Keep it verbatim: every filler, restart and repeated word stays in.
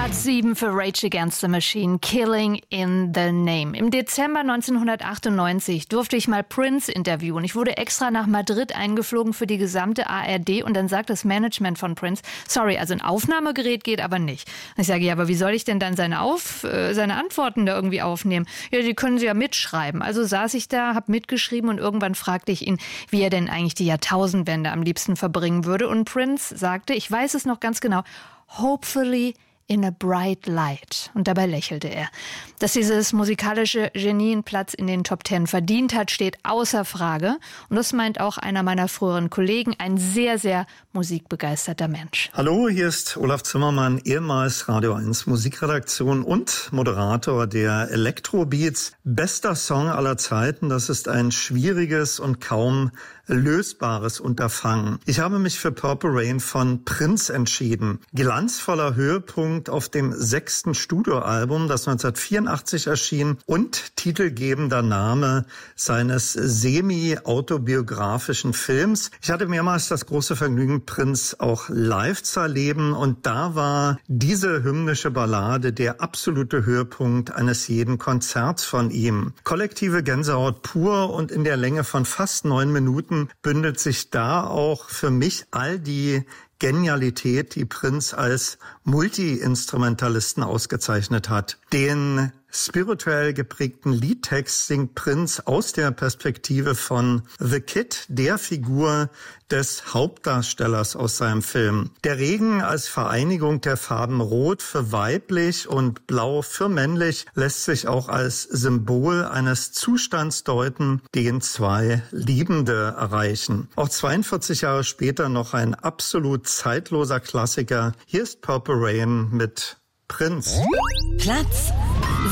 Platz sieben für Rage Against the Machine, Killing in the Name. Im Dezember neunzehnhundertachtundneunzig durfte ich mal Prince interviewen. Ich wurde extra nach Madrid eingeflogen für die gesamte A R D und dann sagt das Management von Prince, sorry, also ein Aufnahmegerät geht aber nicht. Und ich sage, ja, aber wie soll ich denn dann seine, Auf, äh, seine Antworten da irgendwie aufnehmen? Ja, die können Sie ja mitschreiben. Also saß ich da, habe mitgeschrieben und irgendwann fragte ich ihn, wie er denn eigentlich die Jahrtausendwende am liebsten verbringen würde. Und Prince sagte, ich weiß es noch ganz genau, hopefully in a bright light. Und dabei lächelte er. Dass dieses musikalische Genie einen Platz in den Top Ten verdient hat, steht außer Frage. Und das meint auch einer meiner früheren Kollegen, ein sehr, sehr musikbegeisterter Mensch. Hallo, hier ist Olaf Zimmermann, ehemals Radio eins Musikredaktion und Moderator der Elektrobeats. Bester Song aller Zeiten, das ist ein schwieriges und kaum lösbares Unterfangen. Ich habe mich für Purple Rain von Prince entschieden. Glanzvoller Höhepunkt auf dem sechsten Studioalbum, das neunzehnhundertvierundachtzig erschien und titelgebender Name seines semi-autobiografischen Films. Ich hatte mehrmals das große Vergnügen, Prince auch live zu erleben und da war diese hymnische Ballade der absolute Höhepunkt eines jeden Konzerts von ihm. Kollektive Gänsehaut pur und in der Länge von fast neun Minuten bündelt sich da auch für mich all die Genialität, die Prince als Multi-Instrumentalisten ausgezeichnet hat. Den spirituell geprägten Liedtext singt Prince aus der Perspektive von The Kid, der Figur des Hauptdarstellers aus seinem Film. Der Regen als Vereinigung der Farben Rot für weiblich und Blau für männlich lässt sich auch als Symbol eines Zustands deuten, den zwei Liebende erreichen. Auch zweiundvierzig Jahre später noch ein absolut zeitloser Klassiker. Hier ist Purple Rain mit Prince. Platz